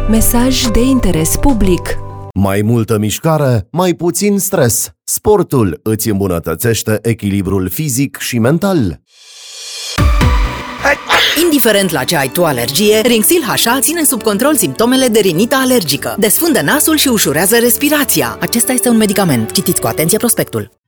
Mesaj de interes public. Mai multă mișcare, mai puțin stres. Sportul îți îmbunătățește echilibrul fizic și mental. Indiferent la ce ai tu alergie, Rinxil HA ține sub control simptomele de rinită alergică. Desfundă nasul și ușurează respirația. Acesta este un medicament. Citiți cu atenție prospectul.